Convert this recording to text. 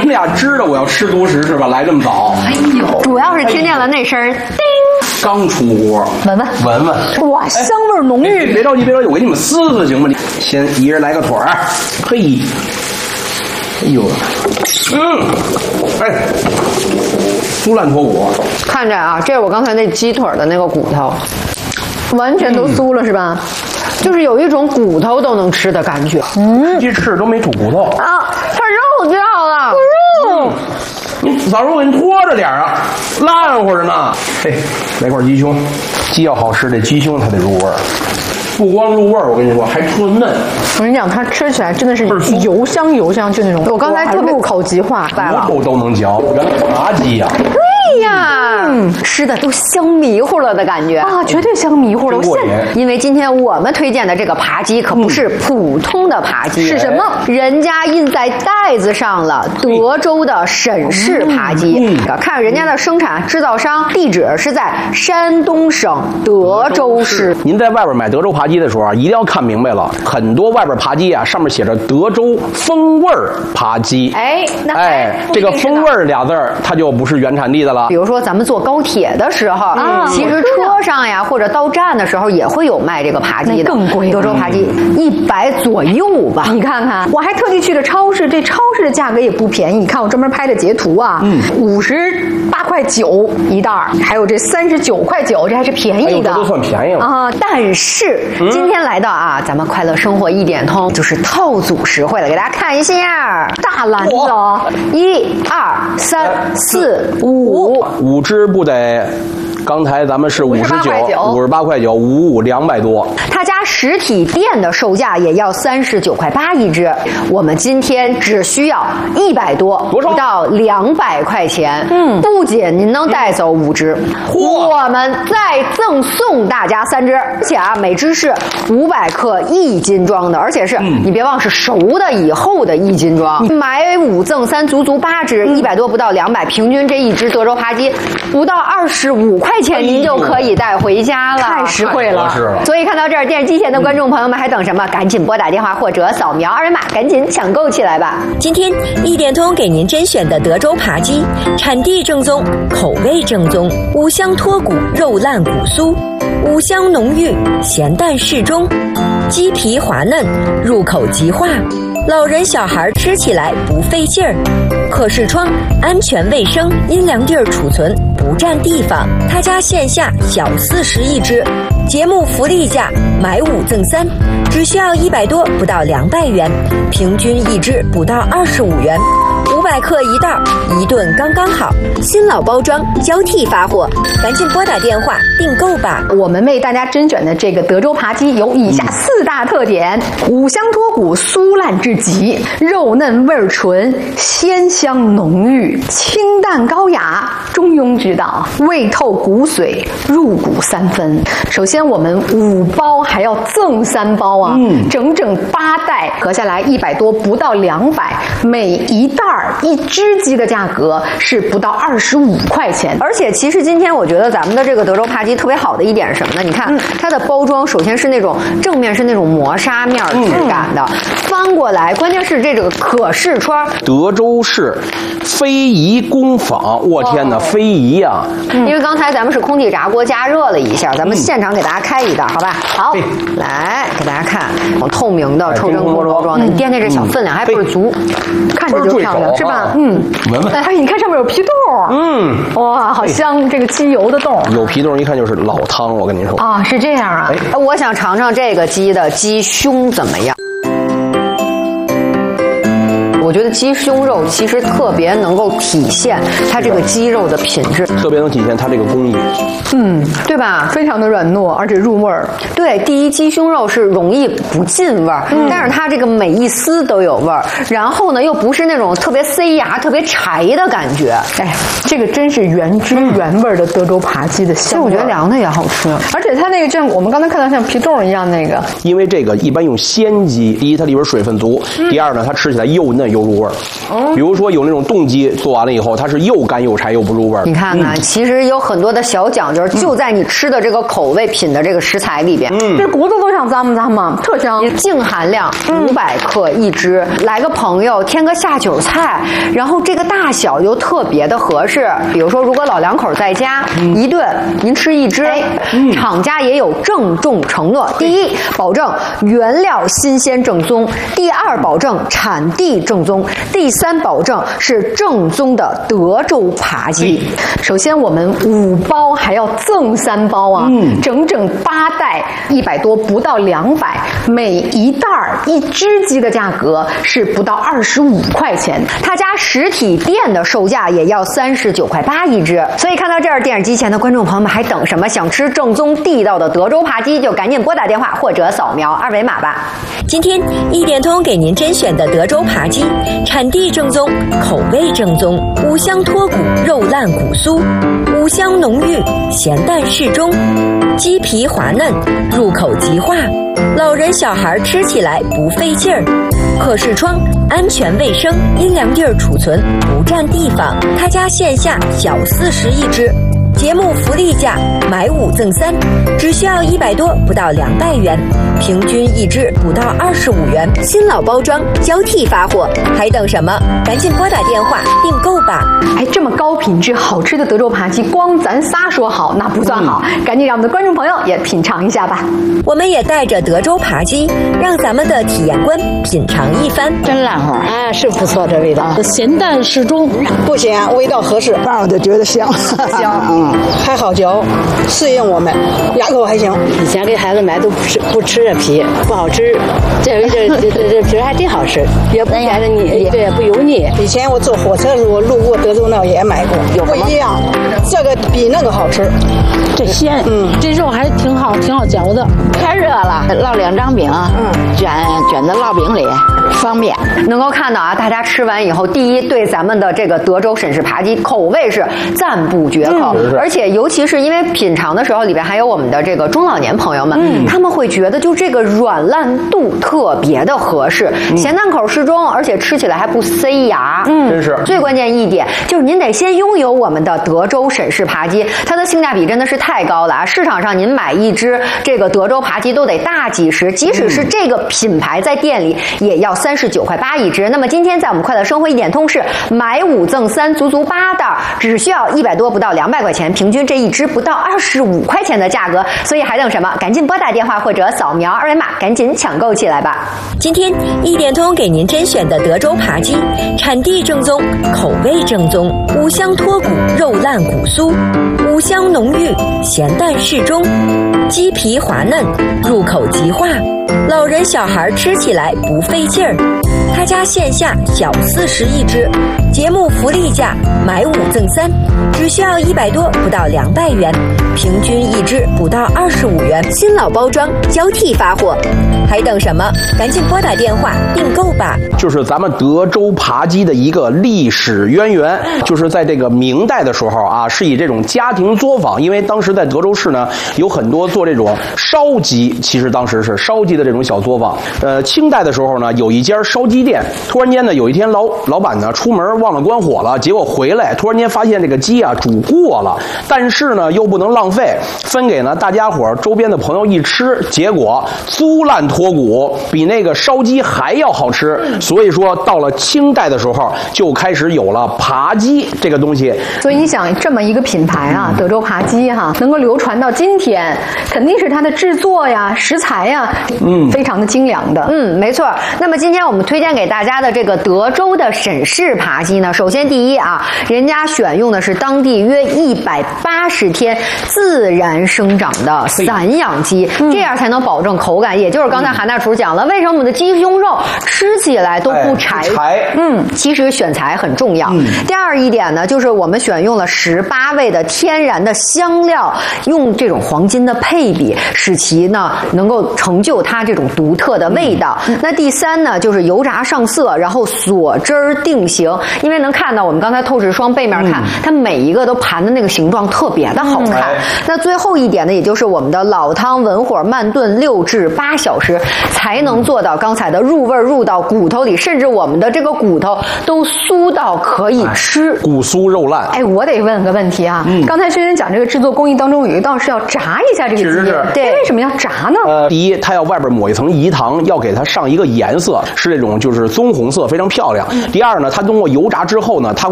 们俩知道我要吃独食是吧？来这么早。 哎呦，主要是听见了那声叮。 刚出锅，闻闻， 哇，香味浓郁。 别着急，我给你们撕行吗？先一人来个腿儿，嘿，哎呦，哎，酥烂脱骨。 看着啊，这是我刚才那鸡腿的那个骨头， 完全都酥了是吧？ 就是有一种骨头都能吃的感觉。 鸡翅都没吐骨头啊，它肉掉了， 肉。 你早上我给你拖着点啊，烂乎着呢。嘿，来块鸡胸，鸡要好吃，这鸡胸它得入味儿。不光入味儿，我跟你说还特嫩。 我跟你讲，它吃起来真的是油香，就那种。 我刚才特别入口即化， 骨头都能嚼，原来扒鸡呀。 对呀，吃的都香迷糊了的感觉啊，绝对香迷糊了。 因为今天我们推荐的这个扒鸡可不是普通的扒鸡， 是什么？ 人家印在袋子上了，德州的沈氏扒鸡。看人家的生产制造商地址是在山东省德州市。 您在外边买德州扒鸡的时候啊，一定要看明白了，很多外边扒鸡啊，上面写着德州风味扒鸡。这个风味俩字儿，它就不是原产地的了。 比如说咱们坐高铁的时候，其实车上呀或者到站的时候也会有卖这个扒鸡的， 更贵。 德州扒鸡100左右吧。 你看看，我还特地去了超市，这超市的价格也不便宜。你看我专门拍的截图啊，58.9块一袋，还有这39.9块，这还是便宜的， 这都算便宜了啊。但是今天来到啊，咱们快乐生活一点通就是套组实惠了，给大家看一下大篮子哦 ，1、2、3、4、5 只不得。刚才咱们是58块9，55，200多。 他家实体店的售价也要39.8块一只，我们今天只需要100多，不到200块钱。不仅您能带走5只，我们再赠送大家3只，而且啊，每只是500克1斤装的，而且是你别忘是熟的以后的1斤装。买5赠3，足8只，100多不到200，平均这一只德州扒鸡不到25块钱您就可以带回家了， 太实惠了。 所以看到这儿，电视机前的观众朋友们还等什么？赶紧拨打电话或者扫描2维码，赶紧抢购起来吧！ 今天一点通给您甄选的德州扒鸡，产地正宗，口味正宗，五香脱骨，肉烂骨酥，五香浓郁，咸淡适中，鸡皮滑嫩，入口即化。老人小孩吃起来不费劲儿，可视窗，安全卫生，阴凉地儿储存，不占地方。他家线下小40一只，节目福利价买5赠3，只需要100多不到200元，平均一只不到25元，500克一袋，一顿刚刚好。新老包装交替发货，赶紧拨打电话订购吧。 我们为大家甄选的这个德州扒鸡有以下4大特点：五香脱骨，酥烂至极，肉嫩味纯，鲜香浓郁，清淡高雅，中庸之道，味透骨髓，入骨3分。首先我们5包还要赠3包啊，整整8袋，合下来100多不到200，每一袋1只鸡的价格是不到25块钱。 而且其实今天我觉得咱们的这个德州扒鸡特别好的一点是什么呢？你看它的包装，首先是那种正面是那种磨砂面质感的，翻过来关键是这个可视窗。 德州市非遗工坊，我天哪，非遗啊！ 因为刚才咱们是空气炸锅加热了一下，咱们现场给大家开一袋，好吧？好，来给大家看，透明的抽真空包装的，你掂掂这小分量还倍儿足， 看着就漂亮，是吧？ 闻闻， 哎，你看上面有皮冻，哇，好香，这个鸡油的冻， 有皮冻，一看就是老汤，我跟您说啊，是这样啊。 我想尝尝这个鸡的鸡胸怎么样。我觉得鸡胸肉其实特别能够体现它这个鸡肉的品质， 特别能体现它这个工艺， 对吧？ 非常的软糯，而且入味儿。 对，第一，鸡胸肉是容易不进味儿，但是它这个每一丝都有味儿，然后呢又不是那种特别塞牙、特别柴的感觉。 哎，这个真是原汁原味的德州扒鸡的香味。 我觉得凉的也好吃， 而且它那个就像我们刚才看到像皮冻一样那个， 因为这个一般用鲜鸡，第一它里边水分足，第二呢它吃起来又嫩又又入味儿。比如说有那种冻鸡做完了以后，它是又干又柴又不入味儿。 你看看，其实有很多的小讲究，就在你吃的这个口味品的这个食材里边。 这骨头都想咂嘛，特香。 净含量500克一只，来个朋友添个下酒菜，然后这个大小又特别的合适。比如说，如果老两口在家，一顿您吃一只，厂家也有郑重承诺：第一，保证原料新鲜正宗；第二，保证产地正宗；第三，保证是正宗的德州扒鸡。 首先，我们5包还要赠3包啊，整整8袋，100多不到200，每一袋1只鸡的价格是不到25块钱，他家实体店的售价也要39.8块一只。所以看到这儿，电视机前的观众朋友们还等什么？想吃正宗地道的德州扒鸡，就赶紧拨打电话或者扫描2维码吧。 今天一点通给您甄选的德州扒鸡，产地正宗，口味正宗，五香脱骨，肉烂骨酥，五香浓郁，咸淡适中，鸡皮滑嫩，入口即化，老人小孩吃起来不费劲儿，可视窗，安全卫生，阴凉地儿储存，不占地方。他家线下小40一只。节目福利价买5赠3，只需要100多不到200元，平均一只不到25元，新老包装交替发货，还等什么？赶紧拨打电话订购吧！ 这么高品质好吃的德州扒鸡，光咱仨说好那不算好，赶紧让我们的观众朋友也品尝一下吧。 我们也带着德州扒鸡，让咱们的体验官品尝一番。 真烂乎，是不错，这味道咸淡适中， 不咸，味道合适，让我就觉得香，香，还好嚼，适应我们，牙口还行。 以前给孩子买都不吃这皮，不好吃，这皮还真好吃，也不显得腻，对，不油腻。 以前我坐火车的时候路过德州那也买过，不一样，这个比那个好吃。 这鲜，这肉还挺好嚼的。太热了，烙2张饼，卷在烙饼里，方便。 能够看到啊，大家吃完以后，第一对咱们的这个德州沈氏扒鸡口味是赞不绝口，而且尤其是因为品尝的时候里边还有我们的这个中老年朋友们，他们会觉得就这个软烂度特别的合适，咸淡口适中，而且吃起来还不塞牙。 真是最关键一点就是您得先拥有我们的德州沈氏扒鸡，它的性价比真的是太高了啊！市场上您买一只这个德州扒鸡都得大几十，即使是这个品牌在店里也要39.8块一只。那么今天在我们快乐生活一点通是买5赠3，足足8袋，只需要100多不到200块钱，平均这一只不到25块钱的价格。所以还等什么？赶紧拨打电话或者扫描2维码，赶紧抢购起来吧！ 今天一点通给您甄选的德州扒鸡，产地正宗，口味正宗，五香脱骨，肉烂骨酥，五香浓郁，咸淡适中，鸡皮滑嫩，入口即化，老人小孩吃起来不费劲儿。他家线下小40一只，节目福利价买5赠3，只需要100多不到200元，平均一只不到25元，新老包装交替发货，还等什么？赶紧拨打电话订购吧！ 就是咱们德州扒鸡的一个历史渊源，就是在这个明代的时候啊，是以这种家庭作坊，因为当时在德州市呢有很多做这种烧鸡，其实当时是烧鸡的这种小作坊。清代的时候呢，有一家烧鸡店，突然间呢，有一天老板呢出门忘了关火了，结果回来突然间发现这个鸡啊煮过了，但是呢又不能浪费，分给呢大家伙周边的朋友一吃，结果酥烂脱骨，比那个烧鸡还要好吃。所以说到了清代的时候就开始有了扒鸡这个东西。 所以你想这么一个品牌啊，德州扒鸡哈，能够流传到今天，肯定是它的制作呀、食材呀，非常的精良的。 没错。那么今天我们推荐给大家的这个德州的沈氏扒鸡呢，首先第一啊，人家选用的是当地约180天自然生长的散养鸡，这样才能保证口感。也就是刚才韩大厨讲了，为什么我们的鸡胸肉吃起来都不柴？其实选材很重要。第二一点呢，就是我们选用了18味的天然的香料，用这种黄金的配比，使其呢能够成就它这种独特的味道。那第三呢，就是油炸上色，然后锁汁儿定型。因为能看到我们们刚才透视霜背面看，它每一个都盘的那个形状特别的好看。那最后一点呢，也就是我们的老汤文火慢炖6至8小时，才能做到刚才的入味入到骨头里，甚至我们的这个骨头都酥到可以吃， 骨酥肉烂。 哎，我得问个问题啊，刚才轩轩讲这个制作工艺当中有一道是要炸一下这个鸡， 是对，为什么要炸呢？ 第一，它要外边抹一层饴糖，要给它上一个颜色，是这种就是棕红色，非常漂亮。第二呢，它通过油炸之后呢，它